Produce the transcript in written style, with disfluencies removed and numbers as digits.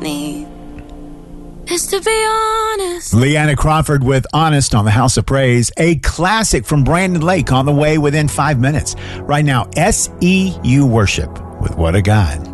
need is to be honest. Leanna Crawford with Honest on the House of Praise. A classic from Brandon Lake on the way within 5 minutes. Right now, SEU Worship with What a God.